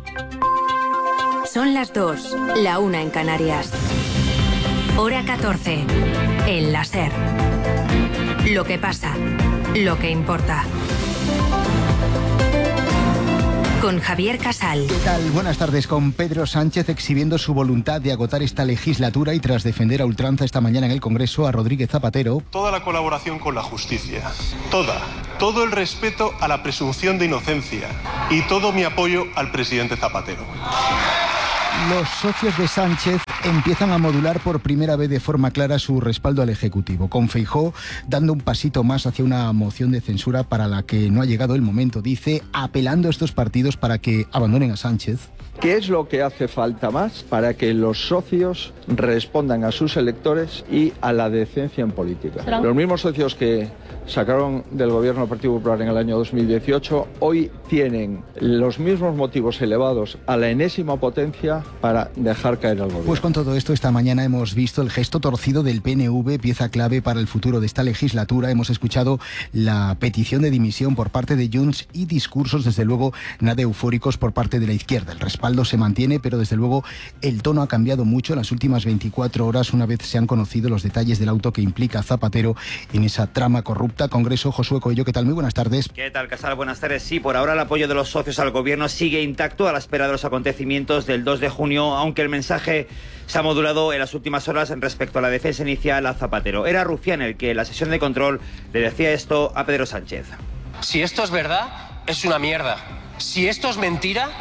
Son las 2, la 1 en Canarias. Hora 14, en la SER. Lo que pasa, lo que importa. Con Javier Casal. ¿Qué tal? Buenas tardes. Con Pedro Sánchez exhibiendo su voluntad de agotar esta legislatura y tras defender a ultranza esta mañana en el Congreso a Rodríguez Zapatero. Toda la colaboración con la justicia, todo el respeto a la presunción de inocencia y todo mi apoyo al presidente Zapatero. Los socios de Sánchez empiezan a modular por primera vez de forma clara su respaldo al Ejecutivo, con Feijóo dando un pasito más hacia una moción de censura para la que no ha llegado el momento, dice, apelando a estos partidos para que abandonen a Sánchez. ¿Qué es lo que hace falta más para que los socios respondan a sus electores y a la decencia en política? Los mismos socios que sacaron del gobierno del Partido Popular en el año 2018, hoy tienen los mismos motivos elevados a la enésima potencia para dejar caer al gobierno. Pues con todo esto, esta mañana hemos visto el gesto torcido del PNV, pieza clave para el futuro de esta legislatura. Hemos escuchado la petición de dimisión por parte de Junts y discursos, desde luego, nada eufóricos por parte de la izquierda. El respaldo se mantiene, pero desde luego el tono ha cambiado mucho en las últimas 24 horas, una vez se han conocido los detalles del auto que implica a Zapatero en esa trama corrupta. Congreso, Josué Coello, ¿qué tal? Muy buenas tardes. ¿Qué tal, Casal? Buenas tardes. Sí, por ahora el apoyo de los socios al gobierno sigue intacto a la espera de los acontecimientos del 2 de junio, aunque el mensaje se ha modulado en las últimas horas respecto a la defensa inicial a Zapatero. Era Rufián el que en la sesión de control le decía esto a Pedro Sánchez. Si esto es verdad, es una mierda. Si esto es mentira,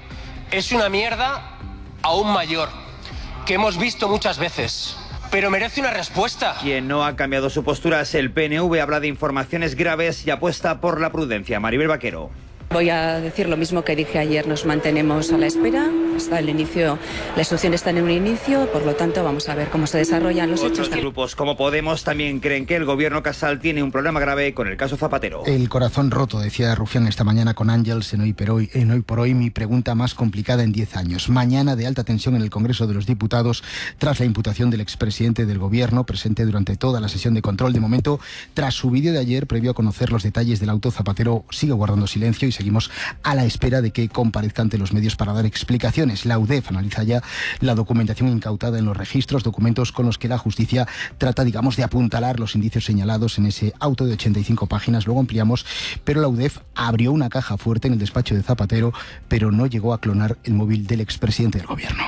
es una mierda aún mayor, que hemos visto muchas veces. Pero merece una respuesta. Quien no ha cambiado su postura es el PNV, habla de informaciones graves y apuesta por la prudencia. Maribel Vaquero. Voy a decir lo mismo que dije ayer, nos mantenemos a la espera, hasta el inicio, las instrucciones están en un inicio, por lo tanto vamos a ver cómo se desarrollan los hechos. Otros grupos como Podemos también creen que el gobierno Casal tiene un problema grave con el caso Zapatero. El corazón roto, decía Rufián esta mañana con Ángels en Hoy por Hoy, mi pregunta más complicada en 10 años. Mañana de alta tensión en el Congreso de los Diputados tras la imputación del expresidente del gobierno, presente durante toda la sesión de control. De momento, tras su vídeo de ayer, previo a conocer los detalles del auto, Zapatero sigue guardando silencio y seguimos a la espera de que comparezca ante los medios para dar explicaciones. La UDEF analiza ya la documentación incautada en los registros, documentos con los que la justicia trata, digamos, de apuntalar los indicios señalados en ese auto de 85 páginas. Luego ampliamos, pero la UDEF abrió una caja fuerte en el despacho de Zapatero, pero no llegó a clonar el móvil del expresidente del gobierno.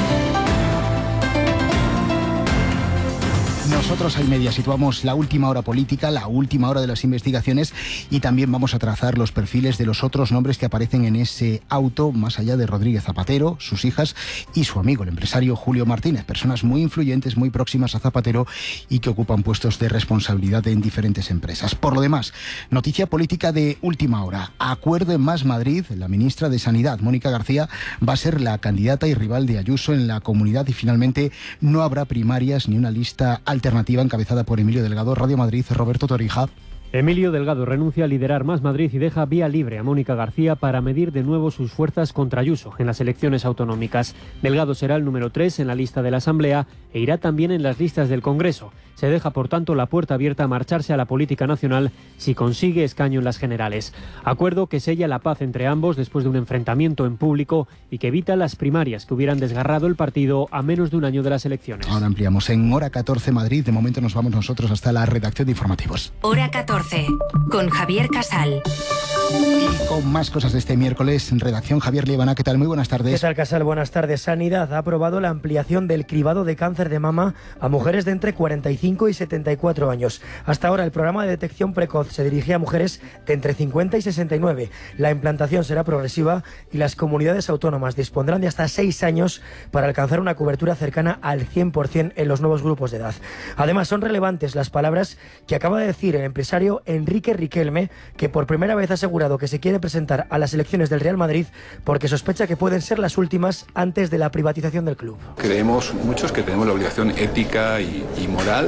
Nosotros al Media situamos la última hora política, la última hora de las investigaciones y también vamos a trazar los perfiles de los otros nombres que aparecen en ese auto, más allá de Rodríguez Zapatero, sus hijas y su amigo, el empresario Julio Martínez, personas muy influyentes, muy próximas a Zapatero y que ocupan puestos de responsabilidad en diferentes empresas. Por lo demás, noticia política de última hora. Acuerdo en Más Madrid, la ministra de Sanidad, Mónica García, va a ser la candidata y rival de Ayuso en la comunidad y finalmente no habrá primarias ni una lista alternativa encabezada por Emilio Delgado. Radio Madrid, Roberto Torija. Emilio Delgado renuncia a liderar Más Madrid y deja vía libre a Mónica García para medir de nuevo sus fuerzas contra Ayuso en las elecciones autonómicas. Delgado será el número 3 en la lista de la Asamblea e irá también en las listas del Congreso. Se deja, por tanto, la puerta abierta a marcharse a la política nacional si consigue escaño en las generales. Acuerdo que sella la paz entre ambos después de un enfrentamiento en público y que evita las primarias que hubieran desgarrado el partido a menos de un año de las elecciones. Ahora ampliamos en Hora 14 Madrid. De momento nos vamos nosotros hasta la redacción de informativos. Hora 14, con Javier Casal. Y con más cosas de este miércoles, en redacción, Javier Liebana, ¿qué tal? Muy buenas tardes. ¿Qué tal, Casal? Buenas tardes. Sanidad ha aprobado la ampliación del cribado de cáncer de mama a mujeres de entre 45 y 74 años. Hasta ahora el programa de detección precoz se dirigía a mujeres de entre 50 y 69. La implantación será progresiva y las comunidades autónomas dispondrán de hasta 6 años para alcanzar una cobertura cercana al 100% en los nuevos grupos de edad. Además, son relevantes las palabras que acaba de decir el empresario Enrique Riquelme, que por primera vez ha asegurado que se quiere presentar a las elecciones del Real Madrid porque sospecha que pueden ser las últimas antes de la privatización del club. Creemos muchos que tenemos la obligación ética y moral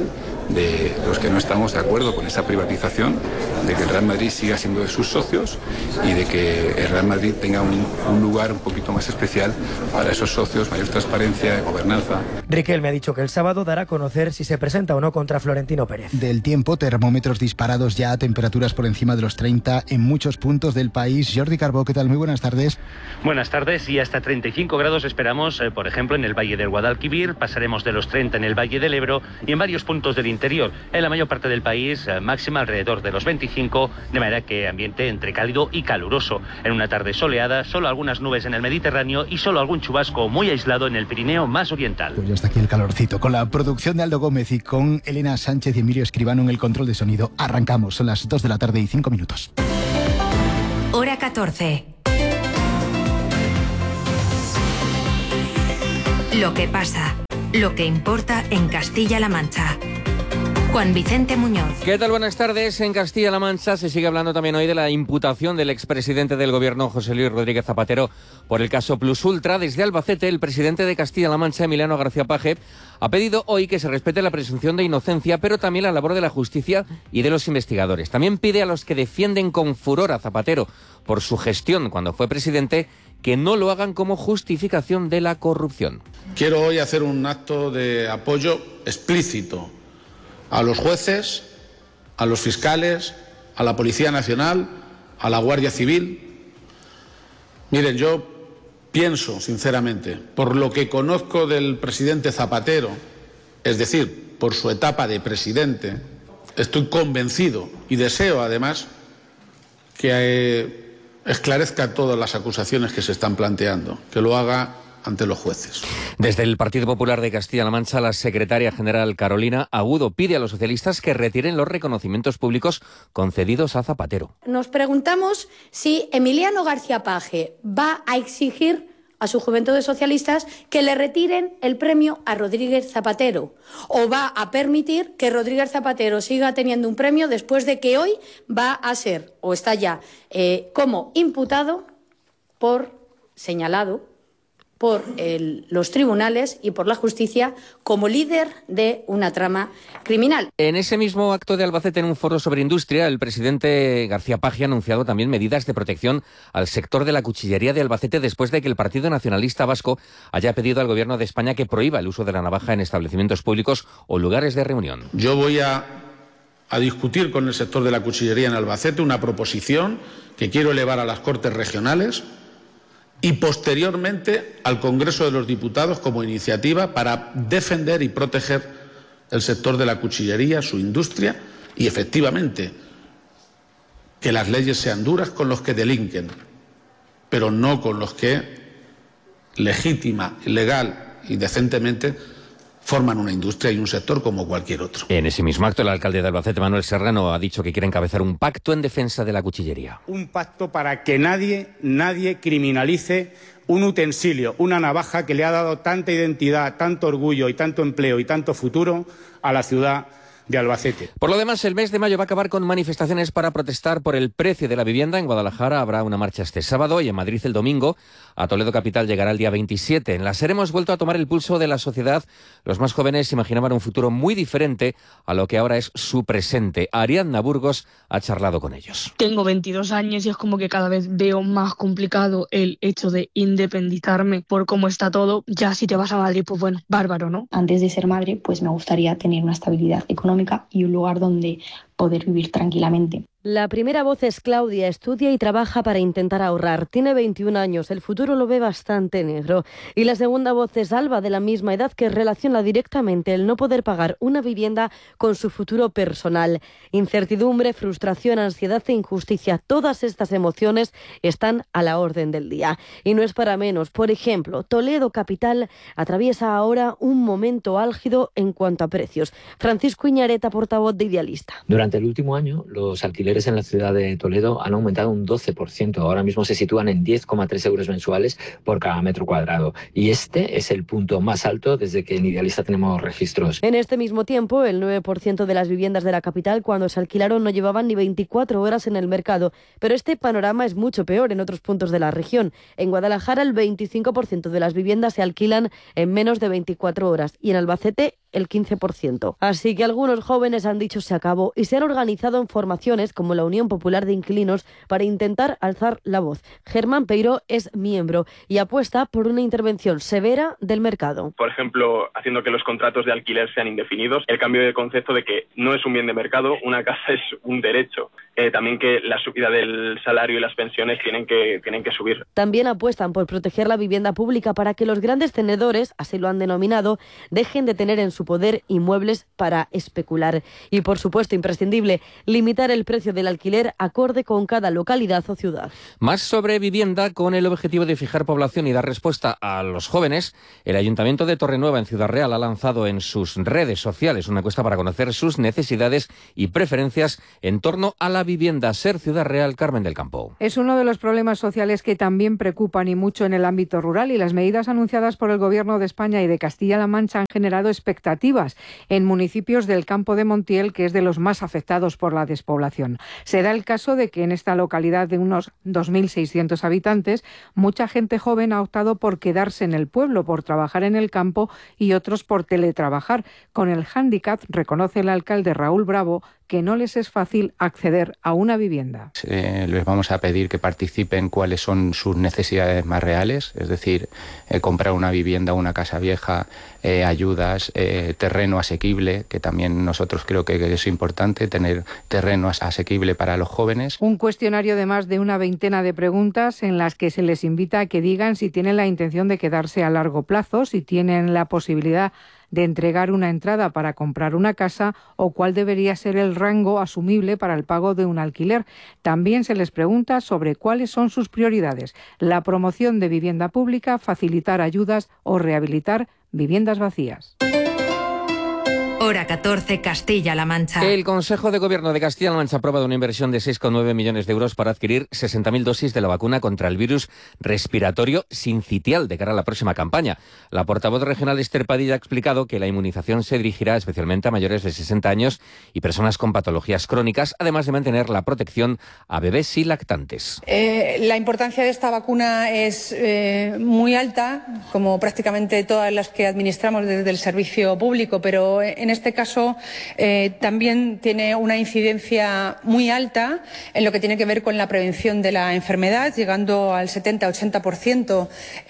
de los que no estamos de acuerdo con esa privatización, de que el Real Madrid siga siendo de sus socios y de que el Real Madrid tenga un lugar un poquito más especial para esos socios, mayor transparencia de gobernanza. Riquelme ha dicho que el sábado dará a conocer si se presenta o no contra Florentino Pérez. Del tiempo, termómetros disparados ya a temperaturas por encima de los 30 en muchos puntos del país. Jordi Carbó, ¿qué tal? Muy buenas tardes. Buenas tardes, y hasta 35 grados esperamos, por ejemplo, en el Valle del Guadalquivir, pasaremos de los 30 en el Valle del Ebro y en varios puntos del interior. En la mayor parte del país, máxima alrededor de los 25, de manera que ambiente entre cálido y caluroso. En una tarde soleada, solo algunas nubes en el Mediterráneo y solo algún chubasco muy aislado en el Pirineo más oriental. Pues ya está aquí el calorcito. Con la producción de Aldo Gómez y con Elena Sánchez y Emilio Escribano en el control de sonido, arrancamos. Son las 2 de la tarde y 5 minutos. Hora 14. Lo que pasa, lo que importa en Castilla-La Mancha. Juan Vicente Muñoz. ¿Qué tal? Buenas tardes. En Castilla-La Mancha se sigue hablando también hoy de la imputación del expresidente del gobierno, José Luis Rodríguez Zapatero, por el caso Plus Ultra. Desde Albacete, el presidente de Castilla-La Mancha, Emiliano García Paje, ha pedido hoy que se respete la presunción de inocencia, pero también la labor de la justicia y de los investigadores. También pide a los que defienden con furor a Zapatero por su gestión cuando fue presidente que no lo hagan como justificación de la corrupción. Quiero hoy hacer un acto de apoyo explícito a los jueces, a los fiscales, a la Policía Nacional, a la Guardia Civil. Miren, yo pienso, sinceramente, por lo que conozco del presidente Zapatero, es decir, por su etapa de presidente, estoy convencido y deseo, además, que esclarezca todas las acusaciones que se están planteando, que lo haga ante los jueces. Desde el Partido Popular de Castilla-La Mancha, la secretaria general Carolina Agudo pide a los socialistas que retiren los reconocimientos públicos concedidos a Zapatero. Nos preguntamos si Emiliano García Paje va a exigir a su Juventud de Socialistas que le retiren el premio a Rodríguez Zapatero, o va a permitir que Rodríguez Zapatero siga teniendo un premio después de que hoy va a ser, o está ya, como imputado señalado por los tribunales y por la justicia como líder de una trama criminal. En ese mismo acto de Albacete, en un foro sobre industria, el presidente García Paje ha anunciado también medidas de protección al sector de la cuchillería de Albacete después de que el Partido Nacionalista Vasco haya pedido al Gobierno de España que prohíba el uso de la navaja en establecimientos públicos o lugares de reunión. Yo voy a discutir con el sector de la cuchillería en Albacete una proposición que quiero elevar a las Cortes Regionales y posteriormente al Congreso de los Diputados como iniciativa para defender y proteger el sector de la cuchillería, su industria, y efectivamente que las leyes sean duras con los que delinquen, pero no con los que legítima, legal y decentemente forman una industria y un sector como cualquier otro. En ese mismo acto, el alcalde de Albacete, Manuel Serrano, ha dicho que quiere encabezar un pacto en defensa de la cuchillería. Un pacto para que nadie criminalice un utensilio, una navaja que le ha dado tanta identidad, tanto orgullo y tanto empleo y tanto futuro a la ciudad de Albacete. Por lo demás, el mes de mayo va a acabar con manifestaciones para protestar por el precio de la vivienda. En Guadalajara habrá una marcha este sábado y en Madrid el domingo. A Toledo capital llegará el día 27. En la SER hemos vuelto a tomar el pulso de la sociedad. Los más jóvenes imaginaban un futuro muy diferente a lo que ahora es su presente. Ariadna Burgos ha charlado con ellos. Tengo 22 años y es como que cada vez veo más complicado el hecho de independizarme por cómo está todo. Ya si te vas a Madrid, pues bueno, bárbaro, ¿no? Antes de ser madre, pues me gustaría tener una estabilidad económica y un lugar donde poder vivir tranquilamente. La primera voz es Claudia, estudia y trabaja para intentar ahorrar. Tiene 21 años, el futuro lo ve bastante negro. Y la segunda voz es Alba, de la misma edad, que relaciona directamente el no poder pagar una vivienda con su futuro personal. Incertidumbre, frustración, ansiedad e injusticia, todas estas emociones están a la orden del día. Y no es para menos. Por ejemplo, Toledo capital atraviesa ahora un momento álgido en cuanto a precios. Francisco Iñareta, portavoz de Idealista. Durante el último año, los alquileres en la ciudad de Toledo han aumentado un 12%. Ahora mismo se sitúan en 10,3 euros mensuales por cada metro cuadrado. Y este es el punto más alto desde que en Idealista tenemos registros. En este mismo tiempo, el 9% de las viviendas de la capital, cuando se alquilaron, no llevaban ni 24 horas en el mercado. Pero este panorama es mucho peor en otros puntos de la región. En Guadalajara, el 25% de las viviendas se alquilan en menos de 24 horas. Y en Albacete, el 15%. Así que algunos jóvenes han dicho se acabó y se han organizado en formaciones como la Unión Popular de Inquilinos para intentar alzar la voz. Germán Peiró es miembro y apuesta por una intervención severa del mercado. Por ejemplo, haciendo que los contratos de alquiler sean indefinidos, el cambio de concepto de que no es un bien de mercado, una casa es un derecho. También que la subida del salario y las pensiones tienen que subir. También apuestan por proteger la vivienda pública para que los grandes tenedores, así lo han denominado, dejen de tener en su poder inmuebles para especular. Y por supuesto, imprescindible, limitar el precio del alquiler acorde con cada localidad o ciudad. Más sobre vivienda, con el objetivo de fijar población y dar respuesta a los jóvenes, el Ayuntamiento de Torrenueva, en Ciudad Real, ha lanzado en sus redes sociales una encuesta para conocer sus necesidades y preferencias en torno a la vivienda. Ser Ciudad Real, Carmen del Campo. Es uno de los problemas sociales que también preocupan y mucho en el ámbito rural, y las medidas anunciadas por el Gobierno de España y de Castilla-La Mancha han generado expectativas en municipios del Campo de Montiel, que es de los más afectados por la despoblación. Se da el caso de que en esta localidad de unos 2.600 habitantes, mucha gente joven ha optado por quedarse en el pueblo, por trabajar en el campo, y otros por teletrabajar, con el hándicap, reconoce el alcalde Raúl Bravo, que no les es fácil acceder a una vivienda. Les vamos a pedir que participen cuáles son sus necesidades más reales, es decir, comprar una vivienda, una casa vieja, ayudas, terreno asequible, que también nosotros creo que es importante, tener terreno asequible para los jóvenes. Un cuestionario de más de una veintena de preguntas en las que se les invita a que digan si tienen la intención de quedarse a largo plazo, si tienen la posibilidad de entregar una entrada para comprar una casa o cuál debería ser el rango asumible para el pago de un alquiler. También se les pregunta sobre cuáles son sus prioridades: la promoción de vivienda pública, facilitar ayudas o rehabilitar viviendas vacías. Hora 14, Castilla-La Mancha. El Consejo de Gobierno de Castilla-La Mancha ha aprobado una inversión de 6,9 millones de euros para adquirir 60.000 dosis de la vacuna contra el virus respiratorio sincitial de cara a la próxima campaña. La portavoz regional Esther Padilla ha explicado que la inmunización se dirigirá especialmente a mayores de 60 años y personas con patologías crónicas, además de mantener la protección a bebés y lactantes. La importancia de esta vacuna es muy alta, como prácticamente todas las que administramos desde el servicio público, pero en este caso también tiene una incidencia muy alta en lo que tiene que ver con la prevención de la enfermedad, llegando al 70-80%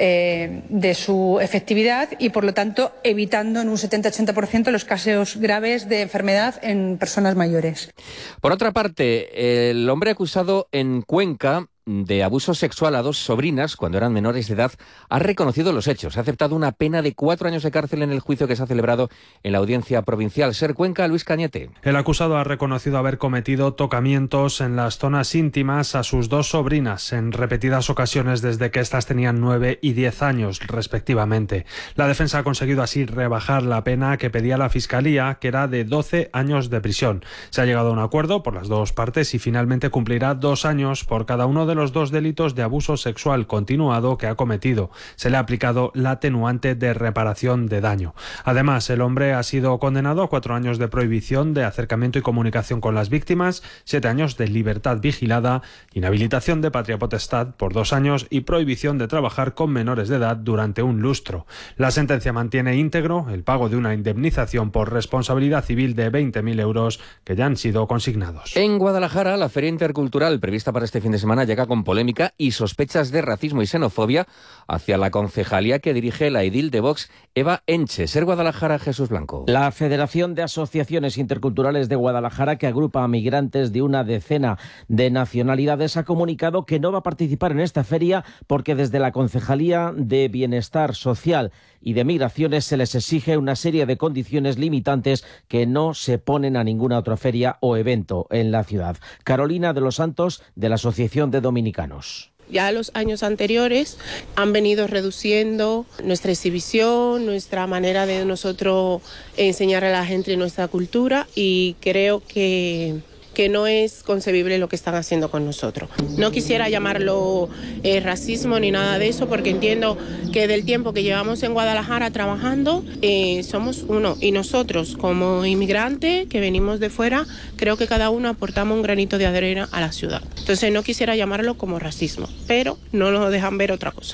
de su efectividad y, por lo tanto, evitando en un 70-80% los casos graves de enfermedad en personas mayores. Por otra parte, el hombre acusado en Cuenca de abuso sexual a dos sobrinas cuando eran menores de edad ha reconocido los hechos. Ha aceptado una pena de 4 años de cárcel en el juicio que se ha celebrado en la Audiencia Provincial. Ser Cuenca, Luis Cañete. El acusado ha reconocido haber cometido tocamientos en las zonas íntimas a sus dos sobrinas en repetidas ocasiones desde que éstas tenían 9 y 10 años respectivamente. La defensa ha conseguido así rebajar la pena que pedía la Fiscalía, que era de 12 años de prisión. Se ha llegado a un acuerdo por las dos partes y finalmente cumplirá 2 años por cada uno de los 2 delitos de abuso sexual continuado que ha cometido. Se le ha aplicado la atenuante de reparación de daño. Además, el hombre ha sido condenado a 4 años de prohibición de acercamiento y comunicación con las víctimas, 7 años de libertad vigilada, inhabilitación de patria potestad por 2 años y prohibición de trabajar con menores de edad durante un lustro. La sentencia mantiene íntegro el pago de una indemnización por responsabilidad civil de 20.000 euros que ya han sido consignados. En Guadalajara, la Feria Intercultural prevista para este fin de semana llega con polémica y sospechas de racismo y xenofobia hacia la concejalía que dirige la edil de Vox, Eva Enche. Ser Guadalajara, Jesús Blanco. La Federación de Asociaciones Interculturales de Guadalajara, que agrupa a migrantes de una decena de nacionalidades, ha comunicado que no va a participar en esta feria porque desde la Concejalía de Bienestar Social y de Migraciones se les exige una serie de condiciones limitantes que no se ponen a ninguna otra feria o evento en la ciudad. Carolina de los Santos, de la Asociación de Dominicanos. Ya los años anteriores han venido reduciendo nuestra exhibición, nuestra manera de nosotros enseñar a la gente nuestra cultura, y creo que no es concebible lo que están haciendo con nosotros. No quisiera llamarlo racismo ni nada de eso, porque entiendo que del tiempo que llevamos en Guadalajara trabajando, somos uno, y nosotros como inmigrantes que venimos de fuera, creo que cada uno aportamos un granito de arena a la ciudad. Entonces no quisiera llamarlo como racismo, pero no nos dejan ver otra cosa.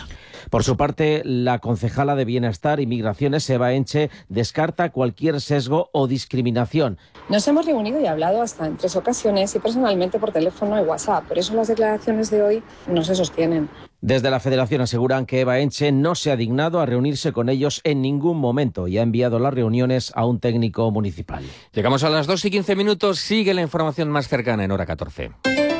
Por su parte, la concejala de Bienestar y Migraciones, Eva Enche, descarta cualquier sesgo o discriminación. Nos hemos reunido y hablado hasta en 3 ocasiones y personalmente por teléfono y WhatsApp. Por eso las declaraciones de hoy no se sostienen. Desde la Federación aseguran que Eva Enche no se ha dignado a reunirse con ellos en ningún momento y ha enviado las reuniones a un técnico municipal. Llegamos a las 2:15. Sigue la información más cercana en Hora 14.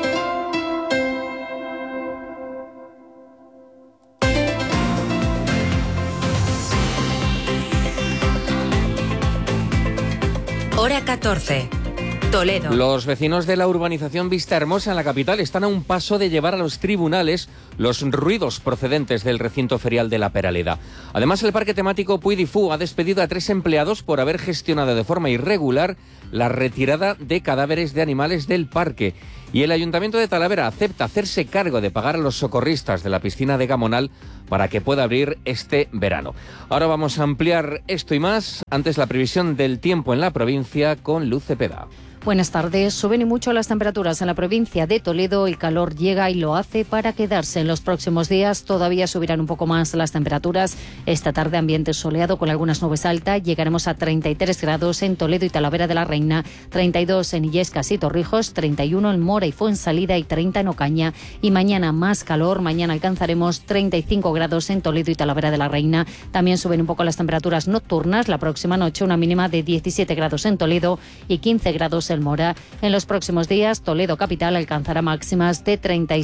Hora 14. Toledo. Los vecinos de la urbanización Vista Hermosa en la capital están a un paso de llevar a los tribunales los ruidos procedentes del recinto ferial de La Peraleda. Además, el parque temático Puy di Fou ha despedido a 3 empleados por haber gestionado de forma irregular la retirada de cadáveres de animales del parque. Y el Ayuntamiento de Talavera acepta hacerse cargo de pagar a los socorristas de la piscina de Gamonal para que pueda abrir este verano. Ahora vamos a ampliar esto y más. Antes, la previsión del tiempo en la provincia con Luz Cepeda. Buenas tardes. Suben y mucho las temperaturas en la provincia de Toledo. El calor llega y lo hace para quedarse. En los próximos días todavía subirán un poco más las temperaturas. Esta tarde ambiente soleado con algunas nubes altas. Llegaremos a 33 grados en Toledo y Talavera de la Reina, 32 en Illescas y Torrijos, 31 en Mora y Fuensalida y 30 en Ocaña. Y mañana más calor. Mañana alcanzaremos 35 grados en Toledo y Talavera de la Reina. También suben un poco las temperaturas nocturnas. La próxima noche una mínima de 17 grados en Toledo y 15 grados en Mora. En los próximos días, Toledo capital alcanzará máximas de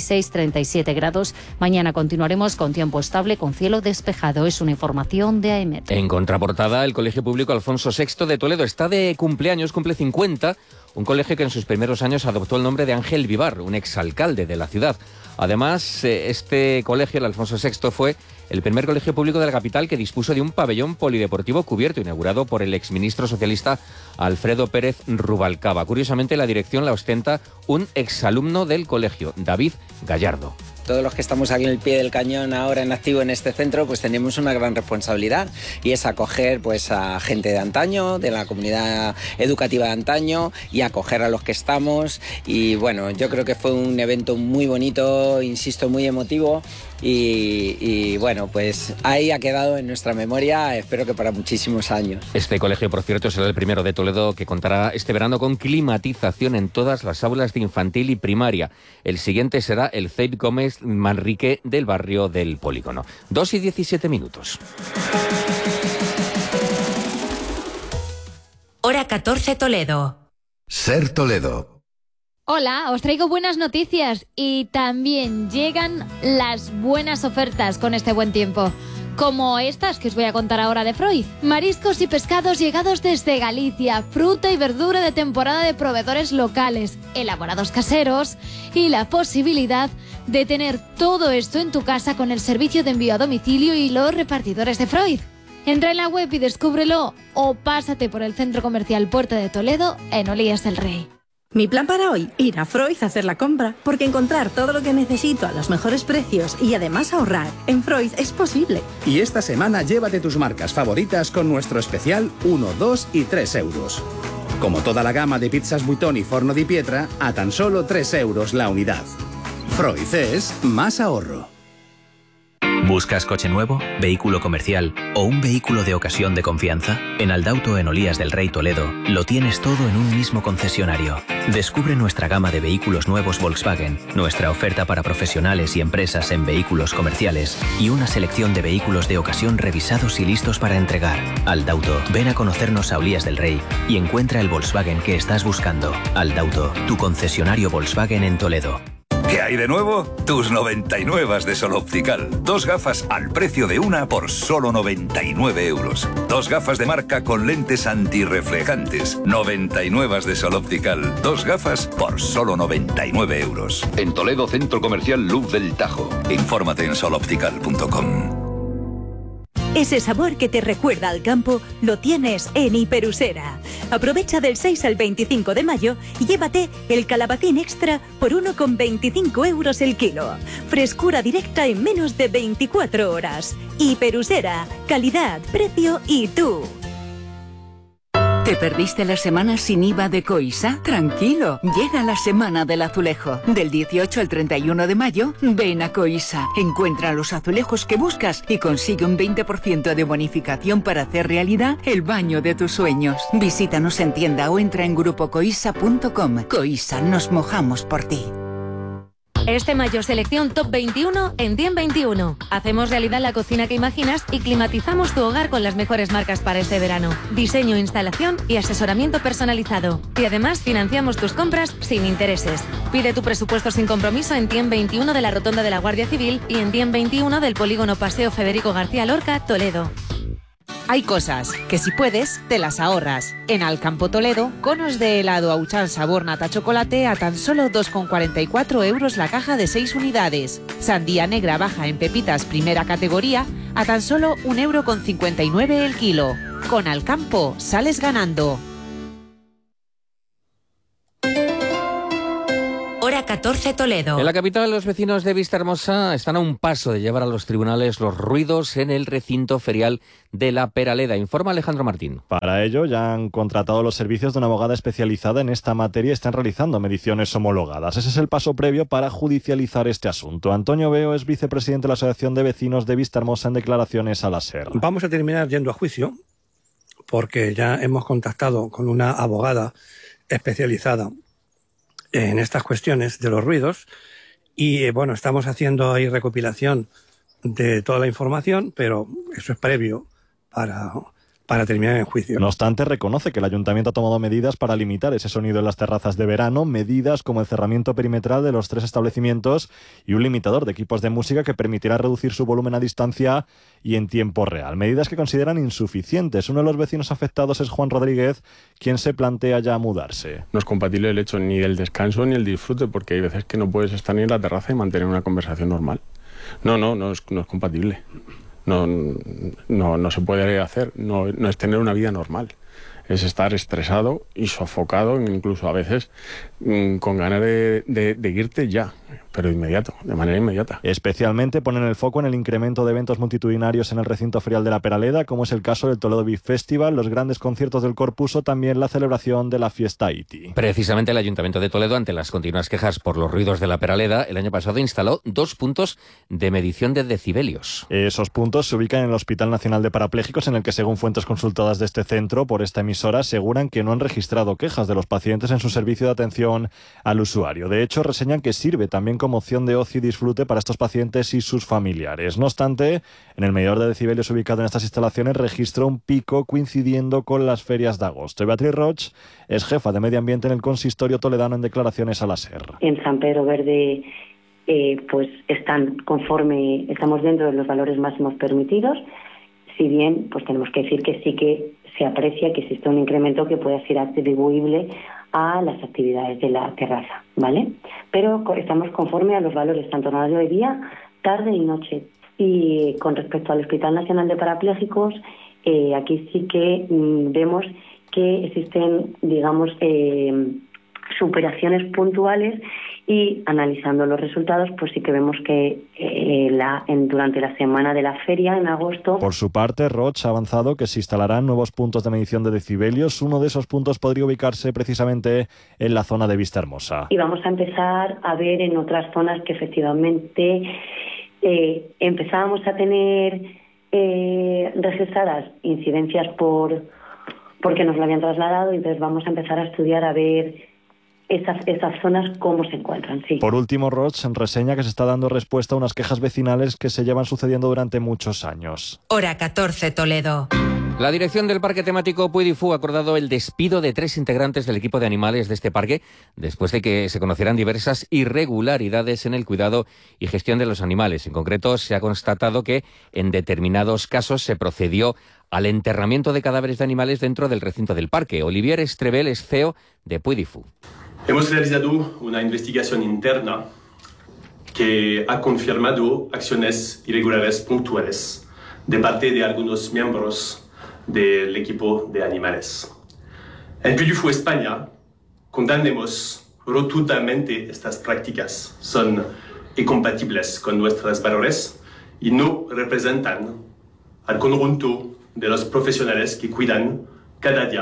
36-37 grados. Mañana continuaremos con tiempo estable, con cielo despejado. Es una información de AEMET. En contraportada, el Colegio Público Alfonso VI de Toledo está de cumpleaños, cumple 50. Un colegio que en sus primeros años adoptó el nombre de Ángel Vivar, un exalcalde de la ciudad. Además, este colegio, el Alfonso VI, fue el primer colegio público de la capital que dispuso de un pabellón polideportivo cubierto, inaugurado por el exministro socialista Alfredo Pérez Rubalcaba. Curiosamente, la dirección la ostenta un exalumno del colegio, David Gallardo. Todos los que estamos aquí en el pie del cañón ahora en activo en este centro, pues tenemos una gran responsabilidad y es acoger pues a gente de antaño, de la comunidad educativa de antaño y acoger a los que estamos. Y bueno, yo creo que fue un evento muy bonito, insisto, muy emotivo y bueno, pues ahí ha quedado en nuestra memoria, espero que para muchísimos años. Este colegio, por cierto, será el primero de Toledo que contará este verano con climatización en todas las aulas de infantil y primaria. El siguiente será el CEIP Gómez Manrique del barrio del Polígono. 2:17. Hora 14 Toledo. Ser Toledo. Hola, os traigo buenas noticias y también llegan las buenas ofertas con este buen tiempo. Como estas que os voy a contar ahora de Freud. Mariscos y pescados llegados desde Galicia, fruta y verdura de temporada de proveedores locales, elaborados caseros y la posibilidad de tener todo esto en tu casa con el servicio de envío a domicilio y los repartidores de Freud. Entra en la web y descúbrelo o pásate por el Centro Comercial Puerta de Toledo en Olías del Rey. Mi plan para hoy, ir a Freud a hacer la compra, porque encontrar todo lo que necesito a los mejores precios y además ahorrar en Freud es posible. Y esta semana llévate tus marcas favoritas con nuestro especial 1, 2 y 3 euros. Como toda la gama de pizzas Buitoni y Forno di Pietra, a tan solo 3 euros la unidad. Freud es más ahorro. ¿Buscas coche nuevo, vehículo comercial o un vehículo de ocasión de confianza? En Aldauto en Olías del Rey Toledo lo tienes todo en un mismo concesionario. Descubre nuestra gama de vehículos nuevos Volkswagen, nuestra oferta para profesionales y empresas en vehículos comerciales y una selección de vehículos de ocasión revisados y listos para entregar. Aldauto, ven a conocernos a Olías del Rey y encuentra el Volkswagen que estás buscando. Aldauto, tu concesionario Volkswagen en Toledo. ¿Qué hay de nuevo? Tus 99 de Sol Optical. 2 gafas al precio de una por solo 99 euros. 2 gafas de marca con lentes antirreflejantes. 99 de Sol Optical. 2 gafas por solo 99 euros. En Toledo, Centro Comercial Luz del Tajo. Infórmate en soloptical.com. Ese sabor que te recuerda al campo lo tienes en Hiperusera. Aprovecha del 6 al 25 de mayo y llévate el calabacín extra por 1,25 euros el kilo. Frescura directa en menos de 24 horas. Hiperusera, calidad, precio y tú. ¿Te perdiste la semana sin IVA de Coisa? Tranquilo, llega la semana del azulejo. Del 18 al 31 de mayo, ven a Coisa. Encuentra los azulejos que buscas y consigue un 20% de bonificación para hacer realidad el baño de tus sueños. Visítanos en tienda o entra en grupocoisa.com. Coisa, nos mojamos por ti. Este mayo selección Top 21 en Diem 21. Hacemos realidad la cocina que imaginas y climatizamos tu hogar con las mejores marcas para este verano. Diseño, instalación y asesoramiento personalizado. Y además financiamos tus compras sin intereses. Pide tu presupuesto sin compromiso en Diem 21 de la Rotonda de la Guardia Civil y en Diem 21 del Polígono Paseo Federico García Lorca, Toledo. Hay cosas que si puedes, te las ahorras. En Alcampo Toledo, conos de helado Auchan sabor nata chocolate a tan solo 2,44 euros la caja de 6 unidades. Sandía negra baja en pepitas primera categoría a tan solo 1,59 € el kilo. Con Alcampo sales ganando. Hora 14 Toledo. En la capital, los vecinos de Vistahermosa están a un paso de llevar a los tribunales los ruidos en el recinto ferial de La Peraleda. Informa Alejandro Martín. Para ello ya han contratado los servicios de una abogada especializada en esta materia y están realizando mediciones homologadas. Ese es el paso previo para judicializar este asunto. Antonio Veo es vicepresidente de la Asociación de Vecinos de Vistahermosa en declaraciones a la SER. Vamos a terminar yendo a juicio porque ya hemos contactado con una abogada especializada en estas cuestiones de los ruidos y bueno, estamos haciendo ahí recopilación de toda la información, pero eso es previo para terminar el juicio. No obstante, reconoce que el Ayuntamiento ha tomado medidas para limitar ese sonido en las terrazas de verano, medidas como el cerramiento perimetral de los 3 establecimientos y un limitador de equipos de música que permitirá reducir su volumen a distancia y en tiempo real. Medidas que consideran insuficientes. Uno de los vecinos afectados es Juan Rodríguez, quien se plantea ya mudarse. No es compatible el hecho ni el descanso ni el disfrute, porque hay veces que no puedes estar ni en la terraza y mantener una conversación normal. No es compatible. No se puede hacer, no es tener una vida normal. Es estar estresado y sofocado, incluso a veces con ganas de irte ya, pero de manera inmediata. Especialmente ponen el foco en el incremento de eventos multitudinarios en el recinto ferial de La Peraleda, como es el caso del Toledo Beat Festival, los grandes conciertos del Corpus o también la celebración de la fiesta Iti. Precisamente el Ayuntamiento de Toledo, ante las continuas quejas por los ruidos de La Peraleda, el año pasado instaló 2 puntos de medición de decibelios. Esos puntos se ubican en el Hospital Nacional de Parapléjicos, en el que, según fuentes consultadas de este centro por esta emisora, aseguran que no han registrado quejas de los pacientes en su servicio de atención al usuario. De hecho, reseñan que sirve también como opción de ocio y disfrute para estos pacientes y sus familiares. No obstante, en el medidor de decibelios ubicado en estas instalaciones registró un pico coincidiendo con las ferias de agosto. Beatriz Roch es jefa de Medio Ambiente en el Consistorio Toledano en declaraciones a la SER. En San Pedro Verde pues estamos dentro de los valores máximos permitidos, si bien pues tenemos que decir que sí que se aprecia que existe un incremento que pueda ser atribuible a las actividades de la terraza, ¿vale? Pero estamos conforme a los valores tanto en horario de día, tarde y noche. Y con respecto al Hospital Nacional de Parapléjicos, aquí sí que vemos que existen, digamos, superaciones puntuales, y analizando los resultados, pues sí que vemos que durante la semana de la feria, en agosto... Por su parte, Roche ha avanzado que se instalarán nuevos puntos de medición de decibelios. Uno de esos puntos podría ubicarse precisamente en la zona de Vistahermosa. Y vamos a empezar a ver en otras zonas que efectivamente empezábamos a tener registradas incidencias porque nos lo habían trasladado, y entonces vamos a empezar a estudiar a ver esas zonas cómo se encuentran, sí. Por último, Roche reseña que se está dando respuesta a unas quejas vecinales que se llevan sucediendo durante muchos años. Hora 14 Toledo. La dirección del parque temático Puy du Fou ha acordado el despido de 3 integrantes del equipo de animales de este parque después de que se conocieran diversas irregularidades en el cuidado y gestión de los animales. En concreto, se ha constatado que en determinados casos se procedió al enterramiento de cadáveres de animales dentro del recinto del parque. Olivier Estrebel es CEO de Puy du Fou. Hemos realizado una investigación interna que ha confirmado acciones irregulares puntuales de parte de algunos miembros del equipo de animales. En Puy du Fou, España, condenamos rotundamente estas prácticas. Son incompatibles con nuestros valores y no representan al conjunto de los profesionales que cuidan cada día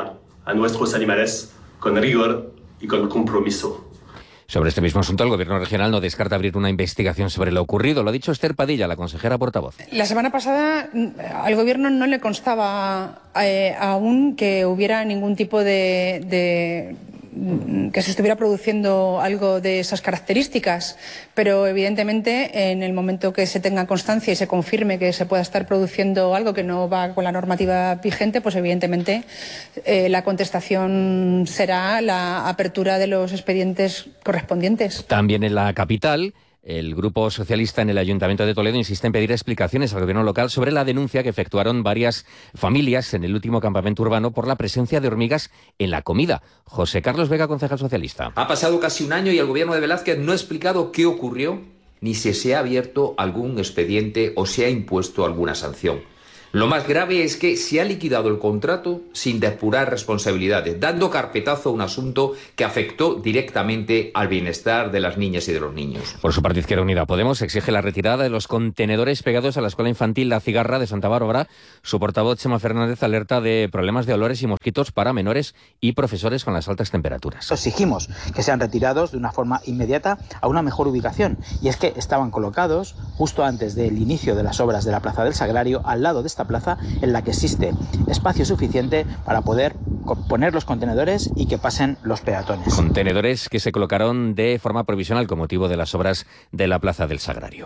a nuestros animales con rigor y con compromiso. Sobre este mismo asunto, el Gobierno regional no descarta abrir una investigación sobre lo ocurrido. Lo ha dicho Esther Padilla, la consejera portavoz. La semana pasada al Gobierno no le constaba aún que hubiera ningún tipo de que se estuviera produciendo algo de esas características, pero evidentemente en el momento que se tenga constancia y se confirme que se pueda estar produciendo algo que no va con la normativa vigente, pues evidentemente la contestación será la apertura de los expedientes correspondientes. También en la capital, el Grupo Socialista en el Ayuntamiento de Toledo insiste en pedir explicaciones al Gobierno local sobre la denuncia que efectuaron varias familias en el último campamento urbano por la presencia de hormigas en la comida. José Carlos Vega, concejal socialista. Ha pasado casi un año y el Gobierno de Velázquez no ha explicado qué ocurrió, ni si se ha abierto algún expediente o se ha impuesto alguna sanción. Lo más grave es que se ha liquidado el contrato sin depurar responsabilidades, dando carpetazo a un asunto que afectó directamente al bienestar de las niñas y de los niños. Por su parte, Izquierda Unida Podemos exige la retirada de los contenedores pegados a la escuela infantil La Cigarra de Santa Bárbara. Su portavoz, Chema Fernández, alerta de problemas de olores y mosquitos para menores y profesores con las altas temperaturas. Exigimos que sean retirados de una forma inmediata a una mejor ubicación. Y es que estaban colocados justo antes del inicio de las obras de la Plaza del Sagrario, al lado de esta plaza, en la que existe espacio suficiente para poder poner los contenedores y que pasen los peatones. Contenedores que se colocaron de forma provisional con motivo de las obras de la Plaza del Sagrario.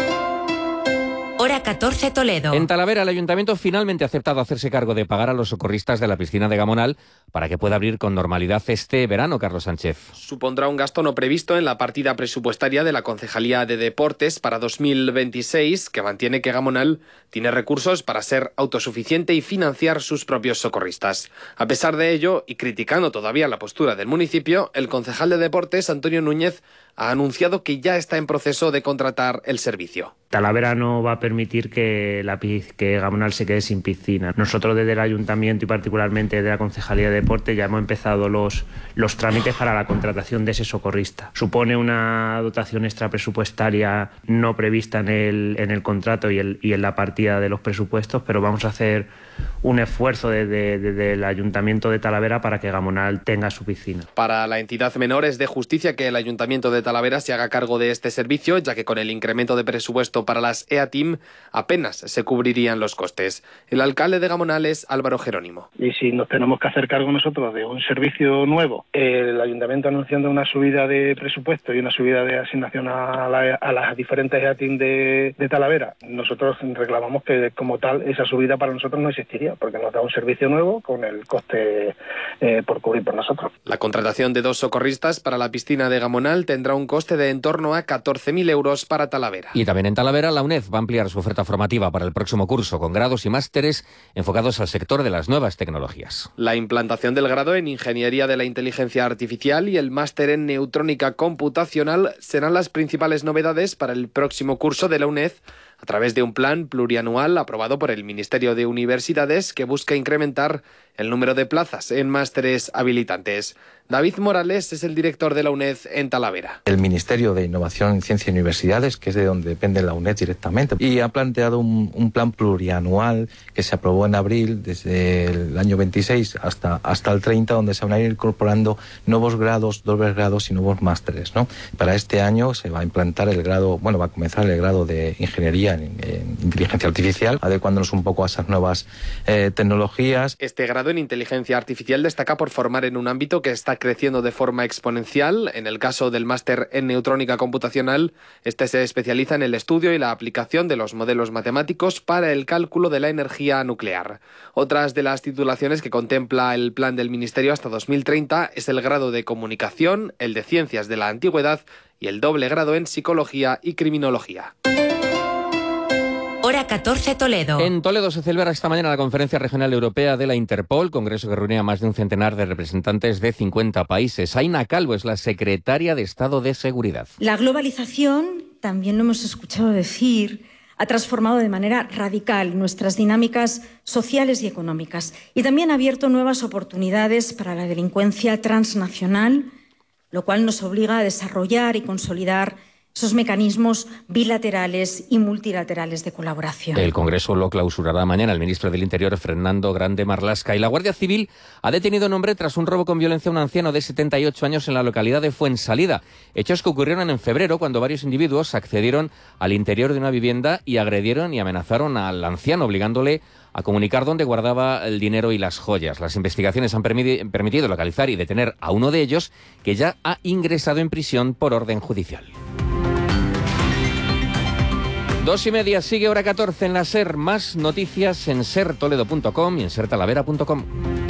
Hora 14 Toledo. En Talavera, el Ayuntamiento finalmente ha aceptado hacerse cargo de pagar a los socorristas de la piscina de Gamonal para que pueda abrir con normalidad este verano, Carlos Sánchez. Supondrá un gasto no previsto en la partida presupuestaria de la Concejalía de Deportes para 2026, que mantiene que Gamonal tiene recursos para ser autosuficiente y financiar sus propios socorristas. A pesar de ello, y criticando todavía la postura del municipio, el concejal de Deportes, Antonio Núñez, ha anunciado que ya está en proceso de contratar el servicio. Talavera no va a permitir que Gamonal se quede sin piscina. Nosotros desde el Ayuntamiento y particularmente de la Concejalía de Deporte ya hemos empezado los trámites para la contratación de ese socorrista. Supone una dotación extra presupuestaria no prevista en el contrato y en la partida de los presupuestos, pero vamos a hacer un esfuerzo desde el Ayuntamiento de Talavera para que Gamonal tenga su piscina. Para la entidad menor es de justicia que el Ayuntamiento de Talavera se haga cargo de este servicio, ya que con el incremento de presupuesto para las EATIM apenas se cubrirían los costes. El alcalde de Gamonal es Álvaro Jerónimo. Y si nos tenemos que hacer cargo nosotros de un servicio nuevo, el Ayuntamiento anunciando una subida de presupuesto y una subida de asignación a las diferentes EATIM de Talavera, nosotros reclamamos que como tal esa subida para nosotros no existiría, porque nos da un servicio nuevo con el coste por cubrir por nosotros. La contratación de 2 socorristas para la piscina de Gamonal tendrá un coste de en torno a 14.000 euros para Talavera. Y también en Talavera, la UNED va a ampliar su oferta formativa para el próximo curso con grados y másteres enfocados al sector de las nuevas tecnologías. La implantación del grado en Ingeniería de la Inteligencia Artificial y el máster en Neutrónica Computacional serán las principales novedades para el próximo curso de la UNED, a través de un plan plurianual aprobado por el Ministerio de Universidades que busca incrementar el número de plazas en másteres habilitantes. David Morales es el director de la UNED en Talavera. El Ministerio de Innovación, Ciencia y Universidades, que es de donde depende la UNED directamente, y ha planteado un plan plurianual que se aprobó en abril, desde el año 26 hasta el 30, donde se van a ir incorporando nuevos grados, dobles grados y nuevos másteres, ¿no? Para este año se va a implantar va a comenzar el grado de Ingeniería en Inteligencia Artificial, adecuándonos un poco a esas nuevas tecnologías. Este grado en Inteligencia Artificial destaca por formar en un ámbito que está creciendo de forma exponencial. En el caso del máster en Neutrónica Computacional, este se especializa en el estudio y la aplicación de los modelos matemáticos para el cálculo de la energía nuclear. Otras de las titulaciones que contempla el plan del Ministerio hasta 2030 es el grado de Comunicación, el de Ciencias de la Antigüedad y el doble grado en Psicología y Criminología. Hora 14 Toledo. En Toledo se celebra esta mañana la Conferencia Regional Europea de la Interpol, congreso que reúne a más de un centenar de representantes de 50 países. Aina Calvo es la secretaria de Estado de Seguridad. La globalización, también lo hemos escuchado decir, ha transformado de manera radical nuestras dinámicas sociales y económicas y también ha abierto nuevas oportunidades para la delincuencia transnacional, lo cual nos obliga a desarrollar y consolidar esos mecanismos bilaterales y multilaterales de colaboración. El Congreso lo clausurará mañana el ministro del Interior, Fernando Grande Marlaska. Y la Guardia Civil ha detenido a un hombre tras un robo con violencia a un anciano de 78 años en la localidad de Fuensalida. Hechos que ocurrieron en febrero, cuando varios individuos accedieron al interior de una vivienda y agredieron y amenazaron al anciano, obligándole a comunicar dónde guardaba el dinero y las joyas. Las investigaciones han permitido localizar y detener a uno de ellos, que ya ha ingresado en prisión por orden judicial. 2:30, sigue hora 14 en la SER. Más noticias en sertoledo.com y en sertalavera.com.